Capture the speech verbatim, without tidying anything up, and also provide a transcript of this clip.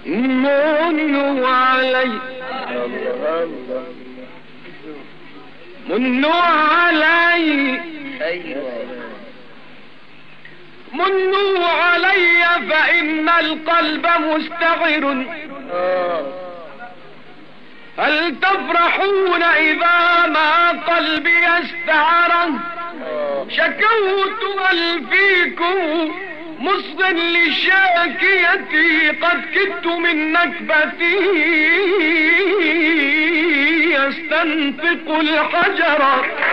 منوا علي منوا علي منوا علي فإن القلب مستعر. هل تفرحون إذا ما قلبي استعر؟ شكوت هل فيكم مصغ لشاكيتي قد كدت من نكبتي يستنطق الحجر.